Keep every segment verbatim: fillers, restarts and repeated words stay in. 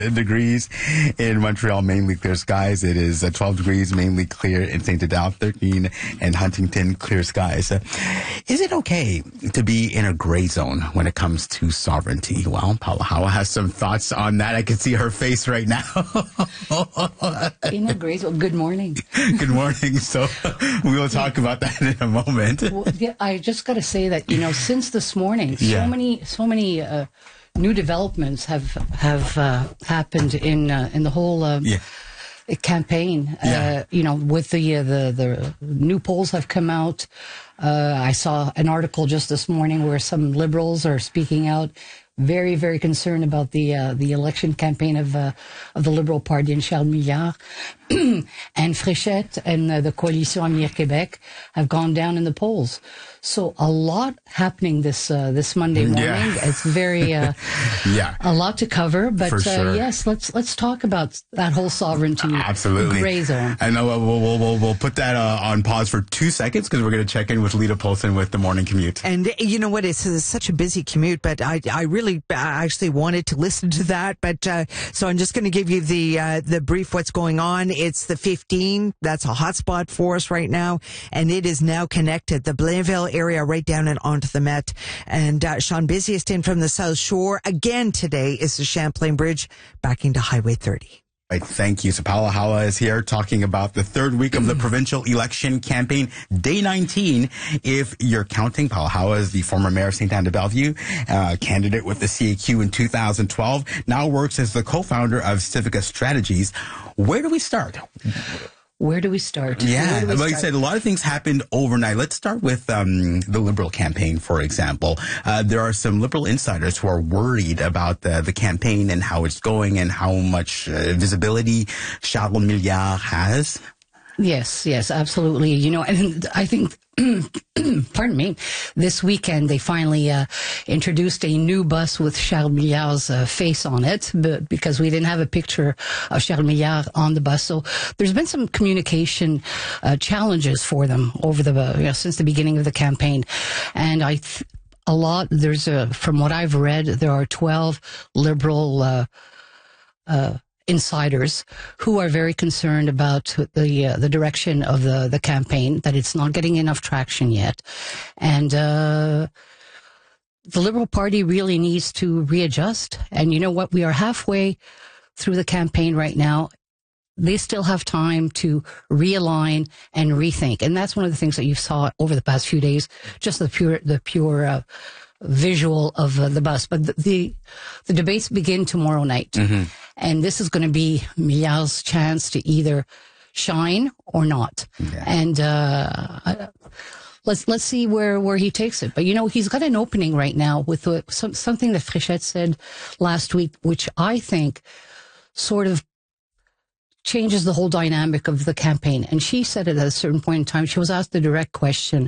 degrees in Montreal, mainly clear skies. It is uh, twelve degrees, mainly clear in Saint Adolphe, thirteen in Huntington, clear skies. Uh, is it okay to be in a gray zone when it comes to sovereignty? Well, Paula Hawa has some thoughts on that. I can see her face right now. In a gray zone. Good morning. Good morning. So we will talk about that in a moment. Well, yeah, I just got to say that, you know, since this morning, so Yeah. many, so many, uh, new developments have have uh, happened in uh, in the whole uh, Yeah. campaign. Yeah. Uh, you know, with the uh, the the new polls have come out. Uh, I saw an article just this morning where some liberals are speaking out, very very concerned about the uh, the election campaign of uh, of the Liberal Party in Charles Milliard. And Fréchette and uh, the Coalition Avenir Québec have gone down in the polls. So a lot happening this uh, this Monday morning. Yeah. It's very uh, Yeah. a lot to cover, but For uh, sure. yes, let's let's talk about that whole sovereignty Absolutely. gray zone. I know we'll, we'll, we'll, we'll put that uh, on pause for two seconds because we're going to check in with Lita Polson with the morning commute. And you know what? It's, it's such a busy commute, but I, I really uh, actually wanted to listen to that. But uh, so I'm just going to give you the uh, the brief what's going on. It's the fifteen. That's a hotspot for us right now, and it is now connected. The Blainville area right down and onto the Met. And uh, Sean, busiest in from the South Shore again today is the Champlain Bridge backing to Highway thirty. Right, thank you. So Paula Hawa is here talking about the third week of the provincial election campaign, day nineteen. If you're counting, Paula Hawa is the former mayor of Saint Anne de Bellevue, uh, candidate with the C A Q in two thousand twelve, now works as the co-founder of Civica Strategies. Where do we start? Where do we start? Yeah, Where do we like I start? said, a lot of things happened overnight. Let's start with um, the Liberal campaign, for example. Uh, there are some Liberal insiders who are worried about the, the campaign and how it's going and how much uh, visibility Charles Milliard has. Yes, yes, absolutely. You know, and I think, pardon me, this weekend they finally uh, introduced a new bus with Charles Milliard's uh, face on it, but because we didn't have a picture of Charles Milliard on the bus. So there's been some communication uh, challenges for them over the uh, you know, since the beginning of the campaign, and I. Th- a lot. There's a from what I've read, there are twelve Liberal. Uh, uh, insiders who are very concerned about the uh, the direction of the the campaign, that it's not getting enough traction yet, and uh, the Liberal Party really needs to readjust. And you know what? We are halfway through the campaign right now. They still have time to realign and rethink, and that's one of the things that you saw over the past few days. Just the pure the pure. Uh, visual of uh, the bus, but the, the the debates begin tomorrow night, mm-hmm. and this is going to be Milliard's chance to either shine or not. Yeah. And uh, let's let's see where where he takes it. But you know, he's got an opening right now with uh, some, something that Fréchette said last week, which I think sort of changes the whole dynamic of the campaign. And she said it at a certain point in time. She was asked the direct question: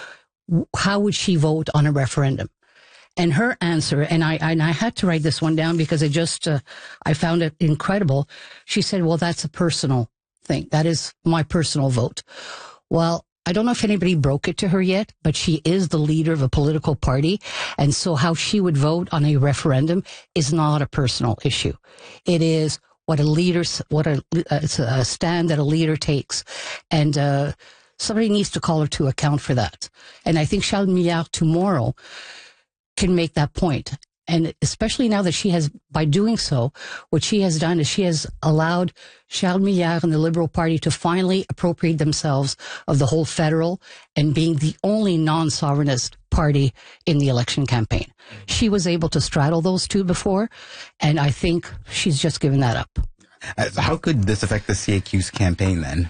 how would she vote on a referendum? And her answer, and I and I had to write this one down because I just uh, I found it incredible. She said, "Well, that's a personal thing. That is my personal vote." Well, I don't know if anybody broke it to her yet, but she is the leader of a political party, and so how she would vote on a referendum is not a personal issue. It is what a leader, what a it's a stand that a leader takes, and uh, somebody needs to call her to account for that. And I think Charles Milliard tomorrow can make that point. And especially now that she has, by doing so, what she has done is she has allowed Charles Milliard and the Liberal Party to finally appropriate themselves of the whole federal and being the only non-sovereignist party in the election campaign. She was able to straddle those two before, and I think she's just given that up. Uh, how could this affect the C A Q's campaign then?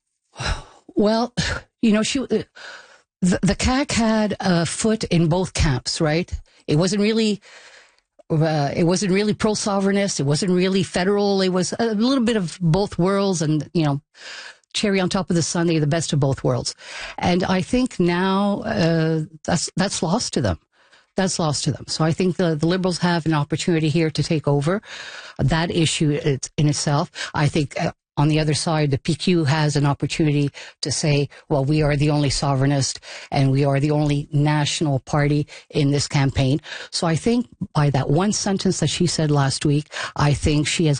Well, you know, she... Uh, The, the C A Q had a foot in both camps, right? It wasn't really, uh, it wasn't really pro-sovereignist. It wasn't really federal. It was a little bit of both worlds, and you know, cherry on top of the sundae, the best of both worlds. And I think now uh, that's that's lost to them. That's lost to them. So I think the, the Liberals have an opportunity here to take over that issue in itself. I think uh, On the other side, the P Q has an opportunity to say, well, we are the only sovereignist and we are the only national party in this campaign. So I think by that one sentence that she said last week, I think she has